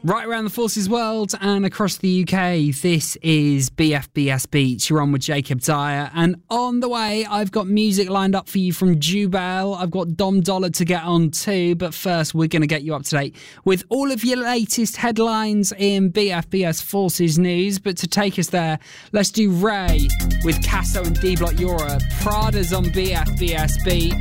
Right around the Forces world and across the UK, this is BFBS Beats. You're on with Jacob Dyer. And on the way, I've got music lined up for you from Jubel. I've got Dom Dollar to get on too. But first, we're going to get you up to date with all of your latest headlines in BFBS Forces news. But to take us there, let's do Ray with Casso and D-Block Eura. Prada's on BFBS Beats.